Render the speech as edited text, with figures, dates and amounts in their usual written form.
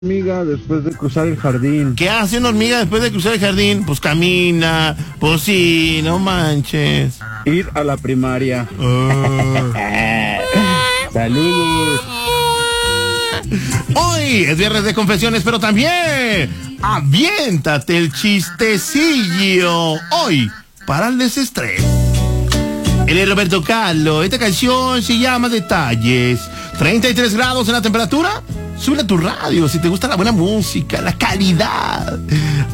hormiga después de cruzar el jardín? ¿Qué hace una hormiga después de cruzar el jardín? Pues camina, pues sí, no manches. Ir a la primaria. Saludos. Hoy es viernes de confesiones, pero también aviéntate el chistecillo. Hoy, para el desestrés. Él es Roberto Carlos. Esta canción se llama Detalles. 33 grados en la temperatura. Sube a tu radio si te gusta la buena música, la calidad.